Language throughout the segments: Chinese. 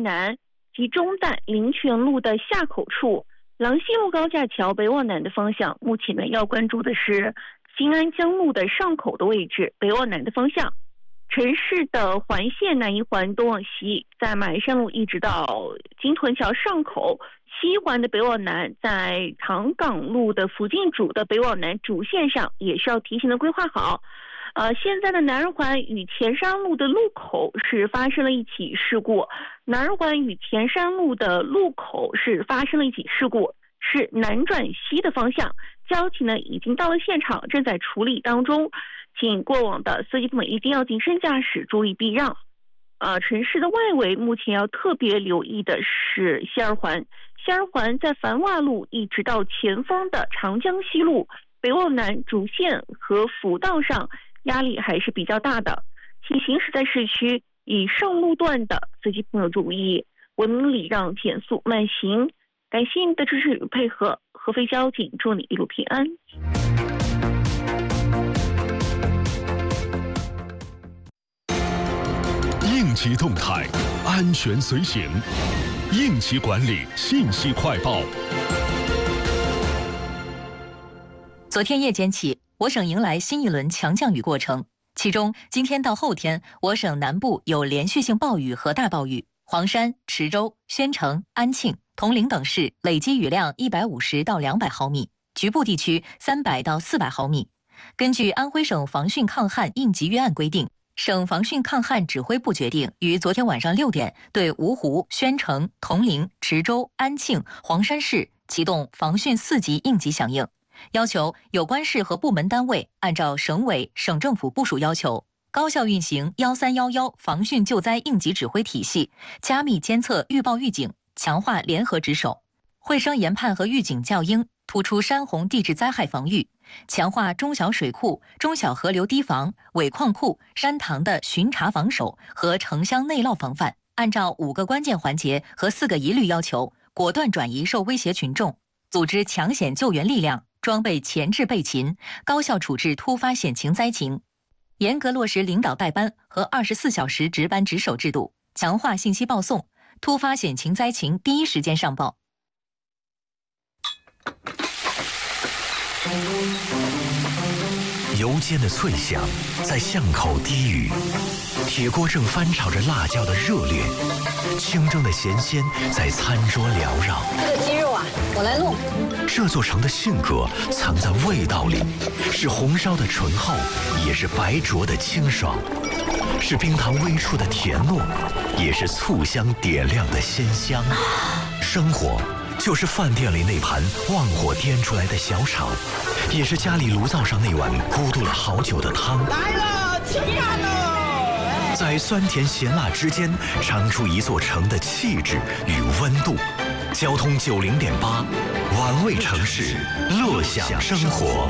南及中在林泉路的下口处，廊西路高架桥北往南的方向。目前呢，要关注的是新安江路的上口的位置，北往南的方向。城市的环线南一环东往西，在马鞍山路一直到金屯桥上口；西环的北往南，在唐港路的福建主的北往南主线上，也是要提前的规划好。现在的南二环与田山路的路口是发生了一起事故，南二环与田山路的路口是发生了一起事故，是南转西的方向，交警呢已经到了现场，正在处理当中。请过往的司机朋友一定要谨慎驾驶，注意避让。城市的外围目前要特别留意的是西二环，西二环在繁华路一直到前方的长江西路北往南主线和辅道上压力还是比较大的，请行驶在市区以上路段的司机朋友注意文明礼让，减速慢行。感谢您的支持与配合，合肥交警祝你一路平安。 应急动态，安全随行，应急管理信息快报。 昨天夜间起，我省迎来新一轮强降雨过程，其中今天到后天，我省南部有连续性暴雨和大暴雨，黄山、池州、宣城、安庆、铜陵等市累计雨量150到200毫米，局部地区300到400毫米。根据安徽省防汛抗旱应急预案规定，省防汛抗旱指挥部决定于昨天晚上6点对芜湖、宣城、铜陵、池州、安庆、黄山市启动防汛4级应急响应，要求有关市和部门单位按照省委、省政府部署要求，高效运行1311防汛救灾应急指挥体系，加密监测预报预警，强化联合值守，会声研判和预警校应，突出山洪地质灾害防御，强化中小水库、中小河流堤防、尾矿库、山塘的巡查防守和城乡内涝防范，按照5个关键环节和4个一律要求，果断转移受威胁群众，组织抢险救援力量，装备前置备勤，高效处置突发险情灾情，严格落实领导带班和24小时值班值守制度，强化信息报送，突发险情灾情第一时间上报。 油煎的脆响在巷口低语，铁锅正翻炒着辣椒的热烈，清蒸的咸鲜在餐桌缭绕。 这个鸡肉啊，我来弄。 这座城的性格藏在味道里，是红烧的醇厚，也是白灼的清爽，是冰糖微出的甜糯，也是醋香点亮的鲜香。生活就是饭店里那盘旺火颠出来的小炒，也是家里炉灶上那碗咕嘟了好久的汤。 来了，吃饭喽！ 在酸甜咸辣之间，尝出一座城的气质与温度。交通90.8，玩味城市，乐享生活。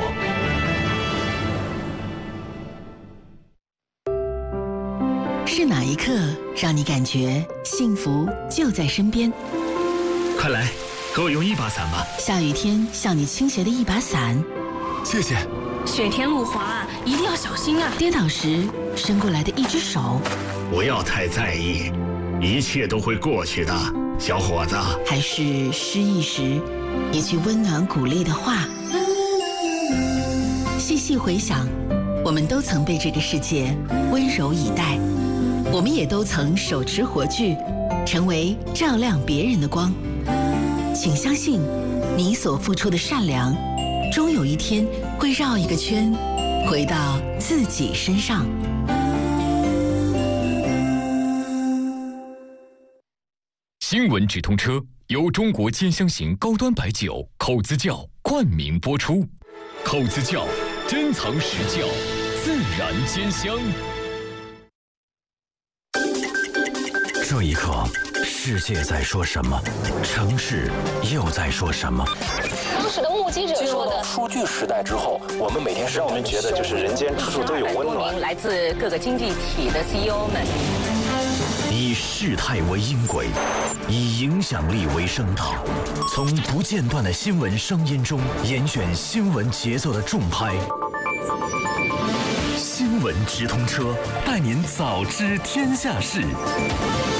是哪一刻让你感觉幸福就在身边？ 快来，给我用一把伞吧。 下雨天向你倾斜的一把伞， 谢谢。 雪天路滑，一定要小心啊！ 跌倒时伸过来的一只手， 不要太在意，一切都会过去的，小伙子。 还是失意时一句温暖鼓励的话。细细回想，我们都曾被这个世界温柔以待，我们也都曾手持火炬，成为照亮别人的光。请相信，你所付出的善良，终有一天会绕一个圈，回到自己身上。 新闻直通车由中国兼香型高端白酒口子窖冠名播出，口子窖珍藏实窖，自然兼香。 这一刻，世界在说什么？城市又在说什么？ 当时的目击者说的， 数据时代之后，我们每天让我们觉得就是人间处处都有温暖。 来自各个经济体的 CEO 们， 以事态为音轨，以影响力为声道，从不间断的新闻声音中严选新闻节奏的重拍。新闻直通车，带您早知天下事。